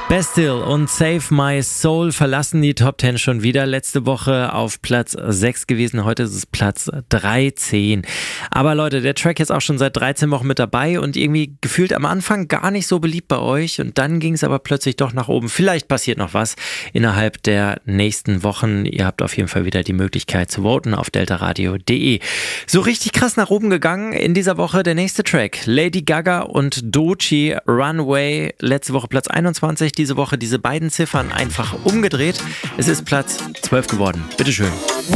Bastille und Save My Soul verlassen die Top 10 schon wieder. Letzte Woche auf Platz 6 gewesen, heute ist es Platz 13. Aber Leute, der Track ist auch schon seit 13 Wochen mit dabei und irgendwie gefühlt am Anfang gar nicht so beliebt bei euch und dann ging es aber plötzlich doch nach oben. Vielleicht passiert noch was innerhalb der nächsten Wochen. Ihr habt auf jeden Fall wieder die Möglichkeit zu voten auf deltaradio.de. So richtig krass nach oben gegangen in dieser Woche der nächste Track. Lady Gaga und Doechii, Runway, letzte Woche Platz 21. Diese Woche diese beiden Ziffern einfach umgedreht. Es ist Platz 12 geworden. Bitteschön.